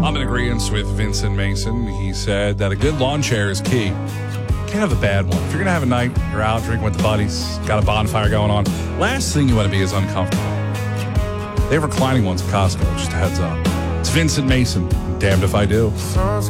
I'm in agreement with Vincent Mason. He said that a good lawn chair is key. Can't have a bad one. If you're going to have a night, you're out drinking with the buddies, got a bonfire going on, last thing you want to be is uncomfortable. They have reclining ones at Costco, just a heads up. It's Vincent Mason. Damned if I do.